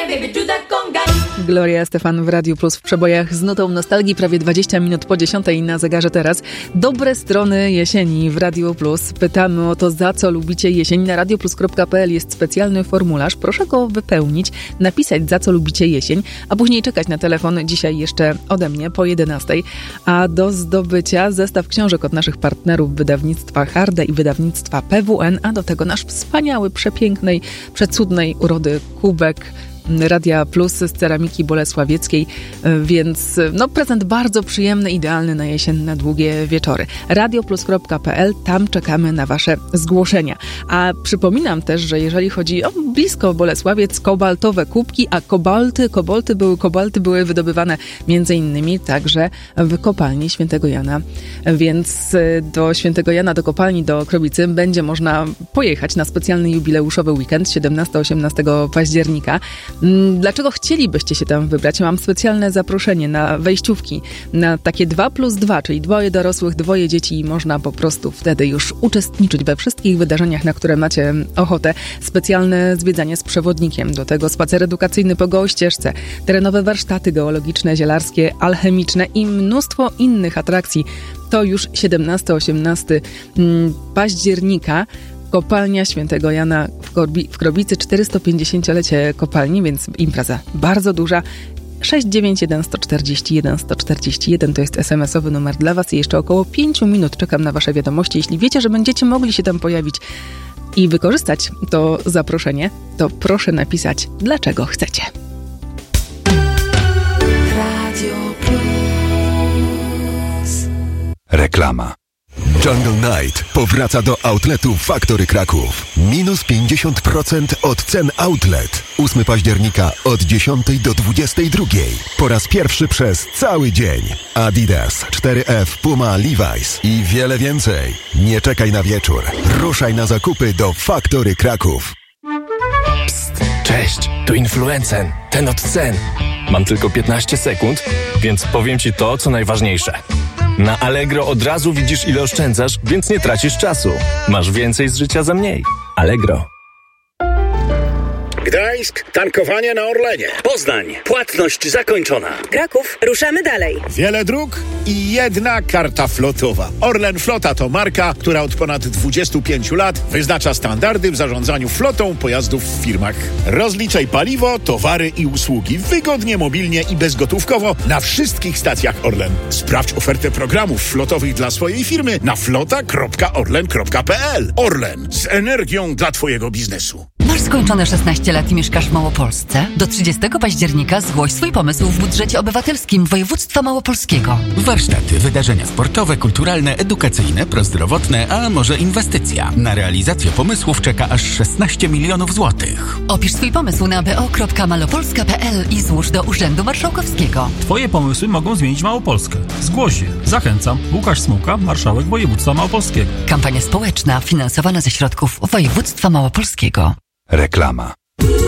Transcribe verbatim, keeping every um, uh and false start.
Gloria Estefan w Radiu Plus w przebojach z nutą nostalgii, prawie dwadzieścia minut po dziesiątej na zegarze teraz. Dobre strony jesieni w Radiu Plus. Pytamy o to, za co lubicie jesień. Na radioplus kropka pe el jest specjalny formularz. Proszę go wypełnić, napisać, za co lubicie jesień, a później czekać na telefon dzisiaj jeszcze ode mnie po jedenastej. A do zdobycia zestaw książek od naszych partnerów wydawnictwa Harde i wydawnictwa pe wu en, a do tego nasz wspaniały, przepięknej, przecudnej urody kubek Radia Plus z ceramiki bolesławieckiej, więc no prezent bardzo przyjemny, idealny na jesienne długie wieczory. radioplus kropka pe el, tam czekamy na wasze zgłoszenia. A przypominam też, że jeżeli chodzi o blisko Bolesławiec, kobaltowe kubki, a kobalty, kobalty były, kobalty były wydobywane między innymi także w kopalni Świętego Jana, więc do Świętego Jana, do kopalni, do Krobicy będzie można pojechać na specjalny jubileuszowy weekend siedemnastego osiemnastego października. Dlaczego chcielibyście się tam wybrać? Mam specjalne zaproszenie na wejściówki, na takie dwa plus dwa, czyli dwoje dorosłych, dwoje dzieci i można po prostu wtedy już uczestniczyć we wszystkich wydarzeniach, na które macie ochotę. Specjalne zwiedzanie z przewodnikiem, do tego spacer edukacyjny po Gołościeżce, terenowe warsztaty geologiczne, zielarskie, alchemiczne i mnóstwo innych atrakcji. To już siedemnastego osiemnastego października. Kopalnia Świętego Jana w, Korbi- w Krobicy, czterystopięćdziesięciolecie kopalni, więc impreza bardzo duża. sześć dziewięć jeden sto czterdzieści jeden sto czterdzieści jeden to jest es em esowy numer dla was i jeszcze około pięciu minut czekam na wasze wiadomości. Jeśli wiecie, że będziecie mogli się tam pojawić i wykorzystać to zaproszenie, to proszę napisać, dlaczego chcecie. Radio Plus. Reklama. Jungle Night powraca do outletu Factory Kraków. Minus pięćdziesiąt procent od cen outlet. ósmego października od dziesiątej do dwudziestej drugiej. Po raz pierwszy przez cały dzień. Adidas, cztery F, Puma, Levi's i wiele więcej. Nie czekaj na wieczór. Ruszaj na zakupy do Factory Kraków. Psst, cześć, tu Influencen, ten od cen. Mam tylko piętnaście sekund, więc powiem ci to, co najważniejsze. Na Allegro od razu widzisz, ile oszczędzasz, więc nie tracisz czasu. Masz więcej z życia za mniej. Allegro. Gdańsk, tankowanie na Orlenie. Poznań, płatność zakończona. Kraków, ruszamy dalej. Wiele dróg i jedna karta flotowa. Orlen Flota to marka, która od ponad dwudziestu pięciu lat wyznacza standardy w zarządzaniu flotą pojazdów w firmach. Rozliczaj paliwo, towary i usługi wygodnie, mobilnie i bezgotówkowo na wszystkich stacjach Orlen. Sprawdź ofertę programów flotowych dla swojej firmy na flota kropka orlen kropka pe el. Orlen, z energią dla twojego biznesu. Masz skończone szesnaście lat i mieszkasz w Małopolsce? Do trzydziestego października zgłoś swój pomysł w budżecie obywatelskim województwa małopolskiego. Warsztaty, wydarzenia sportowe, kulturalne, edukacyjne, prozdrowotne, a może inwestycja. Na realizację pomysłów czeka aż szesnaście milionów złotych. Opisz swój pomysł na be o kropka malopolska kropka pe el i złóż do Urzędu Marszałkowskiego. Twoje pomysły mogą zmienić Małopolskę. Zgłoś się. Zachęcam. Łukasz Smułka, marszałek województwa małopolskiego. Kampania społeczna finansowana ze środków województwa małopolskiego. Reklama.